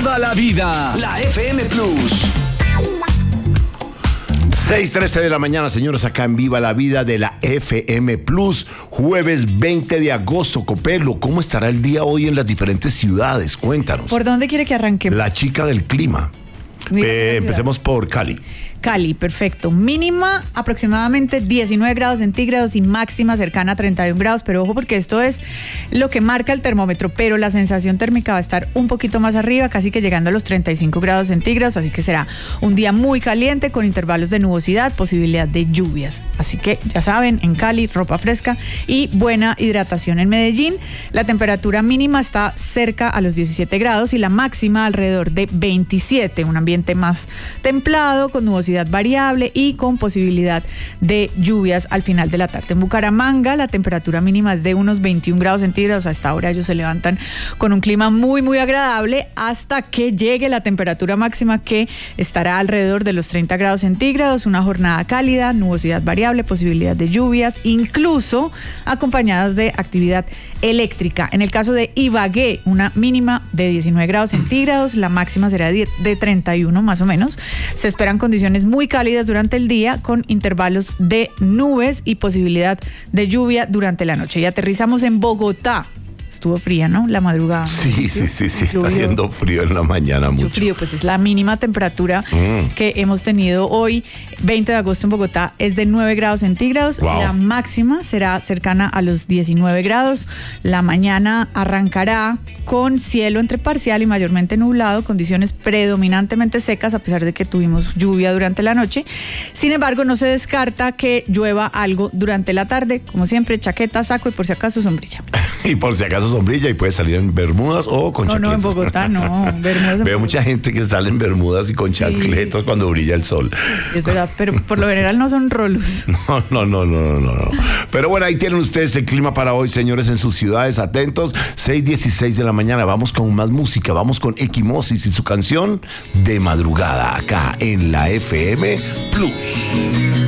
Viva la vida, la FM Plus. 6:13 de la mañana, señores, acá en Viva la Vida de la FM Plus, jueves 20 de agosto. Copelo, ¿cómo estará el día hoy en las diferentes ciudades? Cuéntanos. ¿Por dónde quiere que arranquemos? La chica del clima. Empecemos por Cali. Cali, perfecto. Mínima aproximadamente 19 grados centígrados y máxima cercana a 31 grados, pero ojo porque esto es lo que marca el termómetro, pero la sensación térmica va a estar un poquito más arriba, casi que llegando a los 35 grados centígrados, así que será un día muy caliente con intervalos de nubosidad, posibilidad de lluvias. Así que ya saben, en Cali, ropa fresca y buena hidratación. En Medellín, la temperatura mínima está cerca a los 17 grados y la máxima alrededor de 27, un ambiente más templado con nubosidad variable y con posibilidad de lluvias al final de la tarde. En Bucaramanga la temperatura mínima es de unos 21 grados centígrados. Hasta ahora ellos se levantan con un clima muy muy agradable hasta que llegue la temperatura máxima, que estará alrededor de los 30 grados centígrados. Una jornada cálida, nubosidad variable, posibilidad de lluvias, incluso acompañadas de actividad eléctrica. En el caso de Ibagué, una mínima de 19 grados centígrados, la máxima será de 31 más o menos. Se esperan condiciones muy cálidas durante el día con intervalos de nubes y posibilidad de lluvia durante la noche. Y aterrizamos en Bogotá. Estuvo fría, ¿no? La madrugada. Sí, está haciendo frío en la mañana mucho. Frío, pues es la mínima temperatura que hemos tenido hoy, 20 de agosto en Bogotá, es de 9 grados centígrados. Wow. La máxima será cercana a los 19 grados. La mañana arrancará con cielo entre parcial y mayormente nublado, condiciones predominantemente secas a pesar de que tuvimos lluvia durante la noche. Sin embargo, no se descarta que llueva algo durante la tarde. Como siempre, chaqueta, saco y por si acaso sombrilla. Y por si acaso sombrilla, y puede salir en bermudas o con chaquetas. No, en Bogotá no. Bermudas. Veo mucha gente que sale en bermudas y con chancletas cuando brilla el sol. Es verdad, pero por lo general no son rolos. No. Pero bueno, ahí tienen ustedes el clima para hoy, señores, en sus ciudades. Atentos, 6:16 de la mañana. Vamos con más música, vamos con Equimosis y su canción De Madrugada, acá en la FM Plus.